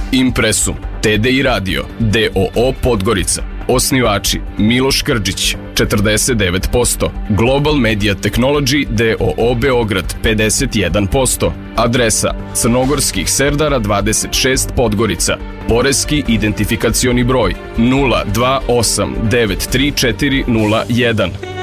Impresum, TDI Radio, DOO Podgorica. Osnivači Miloš Krđić, 49%, Global Media Technology DOO Beograd, 51%, adresa Crnogorskih Serdara 26 Podgorica, poreski identifikacioni broj 02893401.